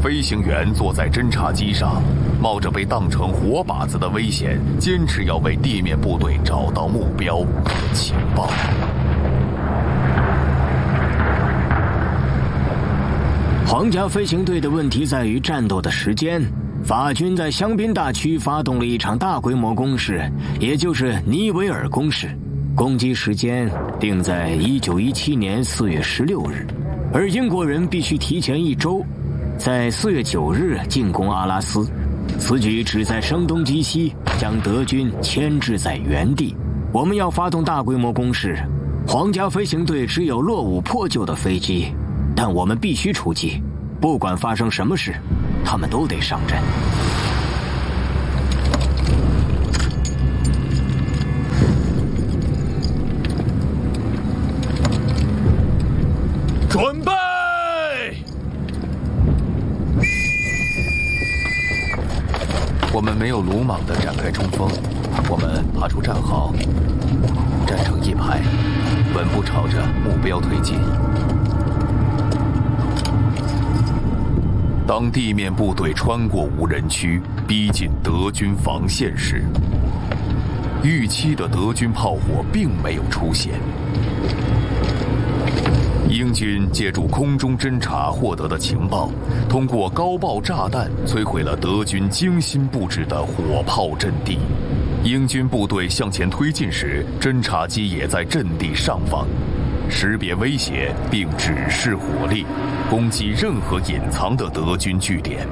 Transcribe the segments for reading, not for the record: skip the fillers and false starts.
飞行员坐在侦察机上，冒着被当成活靶子的危险，坚持要为地面部队找到目标和情报。 皇家飞行队的问题在于战斗的时间。法军在香槟大区发动了一场大规模攻势，也就是尼维尔攻势，攻击时间定在1917年4月16日，而英国人必须提前1周，在4月9日进攻阿拉斯。此举旨在声东击西，将德军牵制在原地。我们要发动大规模攻势，皇家飞行队只有落伍破旧的飞机，但我们必须出击，不管发生什么事，他们都得上阵。 准备！我们没有鲁莽地展开冲锋，我们爬出战壕，站成一排，稳步朝着目标推进。当地面部队穿过无人区，逼近德军防线时，预期的德军炮火并没有出现。英军借助空中侦察获得的情报，通过高爆炸弹摧毁了德军精心布置的火炮阵地。英军部队向前推进时，侦察机也在阵地上方，识别威胁并指示火力，攻击任何隐藏的德军据点。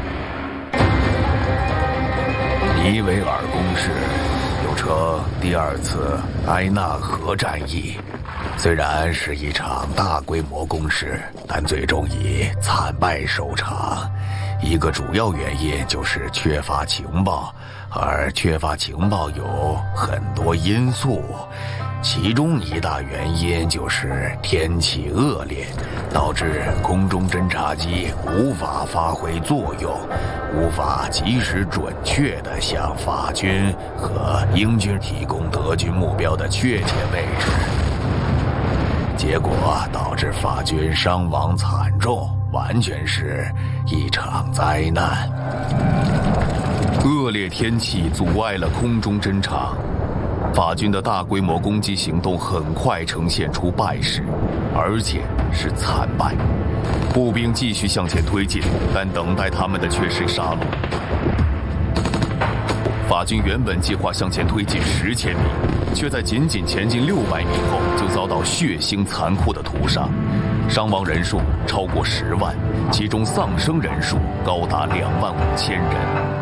尼维尔攻势又称第2次埃纳河战役，虽然是一场大规模攻势，但最终以惨败收场。一个主要原因就是缺乏情报，而缺乏情报有很多因素，其中一大原因就是天气恶劣，导致空中侦察机无法发挥作用，无法及时准确地向法军和英军提供德军目标的确切位置，结果导致法军伤亡惨重，完全是一场灾难。恶劣天气阻碍了空中侦察，法军的大规模攻击行动很快呈现出败势，而且是惨败。步兵继续向前推进，但等待他们的却是杀戮。法军原本计划向前推进10千米，却在仅仅前进600米后就遭到血腥残酷的屠杀，伤亡人数超过10万，其中丧生人数高达25000人。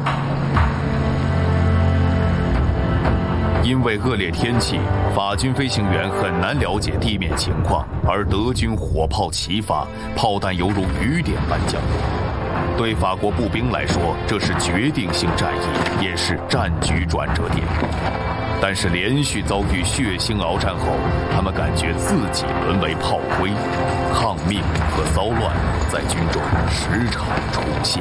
因为恶劣天气，法军飞行员很难了解地面情况，而德军火炮齐发，炮弹犹如雨点般降落。对法国步兵来说，这是决定性战役，也是战局转折点。但是连续遭遇血腥鏖战后，他们感觉自己沦为炮灰，抗命和骚乱在军中时常出现。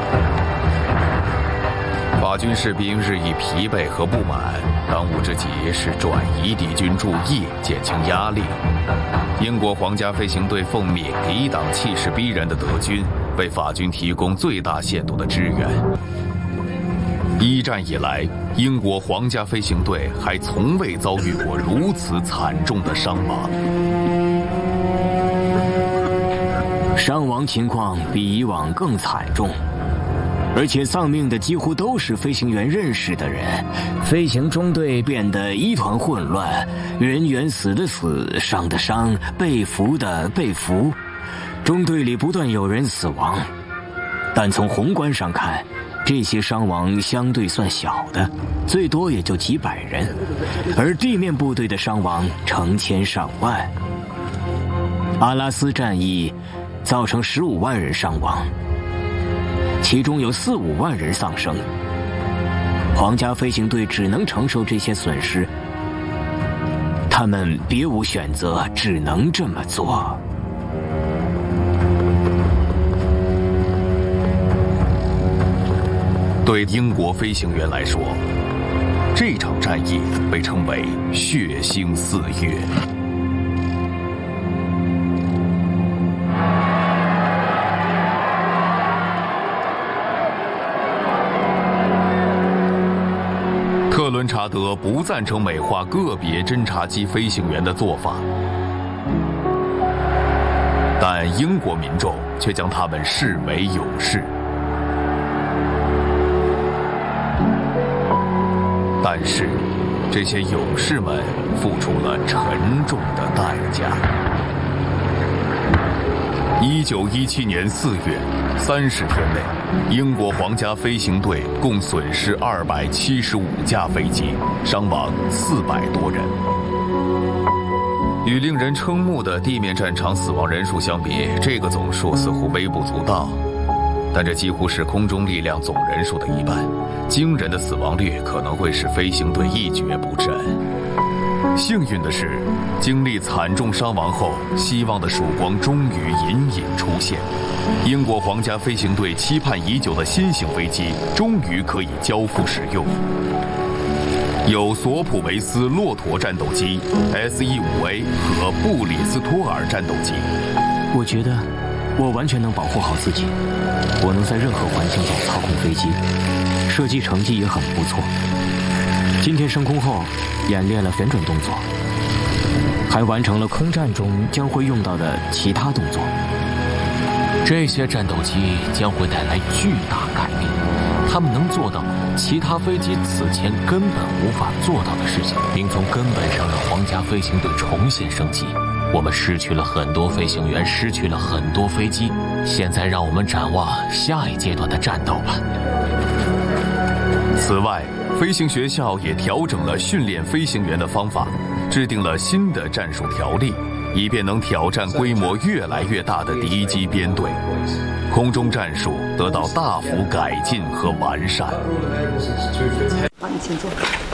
法军士兵日益疲惫和不满，当务之急是转移敌军注意，减轻压力。英国皇家飞行队奉命抵挡气势逼人的德军，为法军提供最大限度的支援。一战以来，英国皇家飞行队还从未遭遇过如此惨重的伤亡。 伤亡情况比以往更惨重，而且丧命的几乎都是飞行员认识的人，飞行中队变得一团混乱，人员死的死，伤的伤，被俘的被俘，中队里不断有人死亡。但从宏观上看，这些伤亡相对算小的，最多也就几百人，而地面部队的伤亡成千上万。阿拉斯战役造成15万人伤亡，其中有4、5万人丧生。皇家飞行队只能承受这些损失，他们别无选择，只能这么做。 对英国飞行员来说，这场战役被称为血腥4月。 观察德不赞成美化个别侦察机飞行员的做法，但英国民众却将他们视为勇士。但是，这些勇士们付出了沉重的代价。1917年4月，30天内，英国皇家飞行队共损失275架飞机，伤亡400多人。与令人瞠目的地面战场死亡人数相比，这个总数似乎微不足道，但这几乎是空中力量总人数的一半。惊人的死亡率可能会使飞行队一蹶不振。幸运的是，经历惨重伤亡后，希望的曙光终于隐隐出现。英国皇家飞行队期盼已久的新型飞机终于可以交付使用。有索普维斯骆驼战斗机、SE-5A 和布里斯托尔战斗机。 我觉得我完全能保护好自己，我能在任何环境中操控飞机，射击成绩也很不错。今天升空后演练了旋转动作，还完成了空战中将会用到的其他动作。 这些战斗机将会带来巨大改变，他们能做到其他飞机此前根本无法做到的事情，并从根本上让皇家飞行队重新升级。我们失去了很多飞行员，失去了很多飞机，现在让我们展望下一阶段的战斗吧。 此外，飞行学校也调整了训练飞行员的方法，制定了新的战术条例，以便能挑战规模越来越大的敌机编队。空中战术得到大幅改进和完善。 好，你请坐。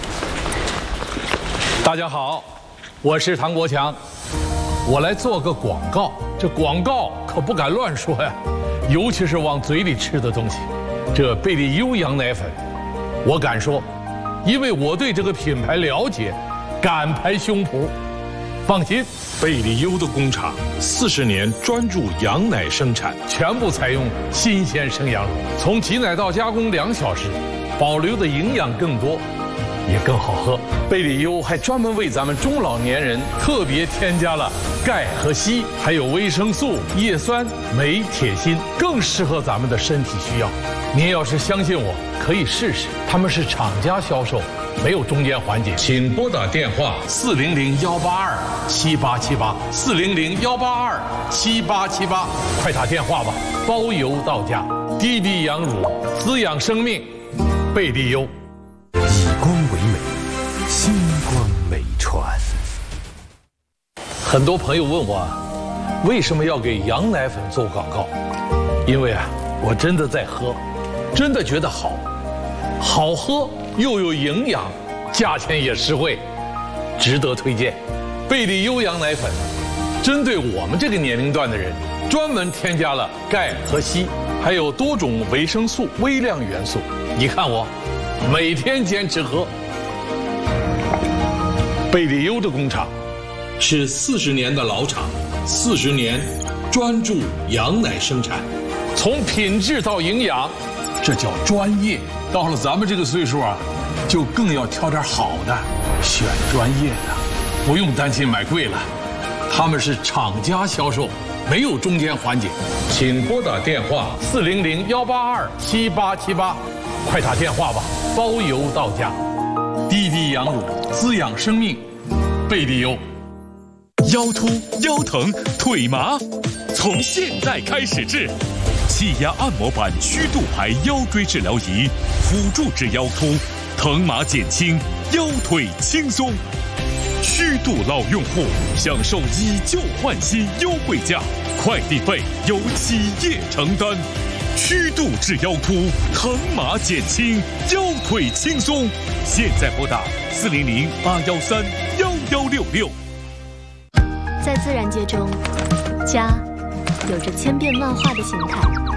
大家好，我是唐国强，我来做个广告。这广告可不敢乱说呀，尤其是往嘴里吃的东西。这贝利优羊奶粉，我敢说，因为我对这个品牌了解，敢拍胸脯。放心， 贝利优的工厂40年专注羊奶生产， 全部采用新鲜生羊乳，从挤奶到加工2小时，保留的营养更多，也更好喝。贝利优还专门为咱们中老年人特别添加了钙和硒，还有维生素、叶酸、镁、铁、锌，更适合咱们的身体需要。您要是相信我，可以试试。他们是厂家销售，没有中间环节。请拨打电话400-182-7878，400-182-7878，快打电话吧，包邮到家。滴滴羊乳，滋养生命，贝利优。 以光为美，星光美传。 很多朋友问我，为什么要给羊奶粉做广告？因为我真的在喝，真的觉得好，好喝又有营养，价钱也实惠，值得推荐。贝利优羊奶粉针对我们这个年龄段的人，专门添加了钙和硒，还有多种维生素、微量元素。你看我每天坚持喝。贝利优的工厂是40年的老厂，40年专注羊奶生产，从品质到营养，这叫专业。到了咱们这个岁数就更要挑点好的，选专业的，不用担心买贵了。他们是厂家销售，没有中间环节。请拨打电话400-182-7878，快打电话吧，包邮到家。滴滴羊乳，滋养生命，贝利优。 腰突、腰疼、腿麻，从现在开始治。气压按摩板虚度牌腰椎治疗仪，辅助治腰突，疼麻减轻，腰腿轻松。虚度老用户享受以旧换新优惠价，快递费由企业承担。虚度治腰突，疼麻减轻，腰腿轻松。现在拨打400-813-1166。 在自然界中，家有着千变万化的形态。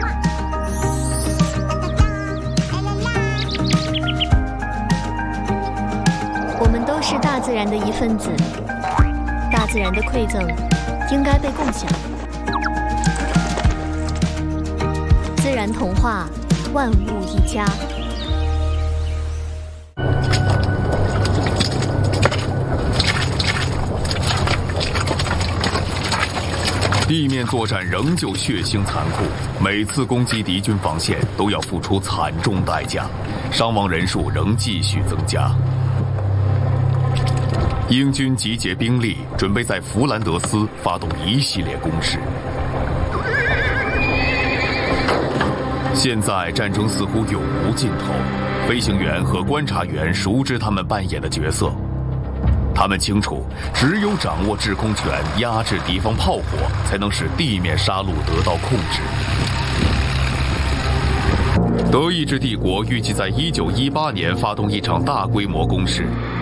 我们都是大自然的一份子，大自然的馈赠应该被共享。自然童话，万物一家。 地面作战仍旧血腥残酷，每次攻击敌军防线都要付出惨重代价，伤亡人数仍继续增加。英军集结兵力，准备在弗兰德斯发动一系列攻势。现在战争似乎永无尽头，飞行员和观察员熟知他们扮演的角色。他们清楚，只有掌握制空权，压制敌方炮火，才能使地面杀戮得到控制。德意志帝国预计在1918年发动一场大规模攻势，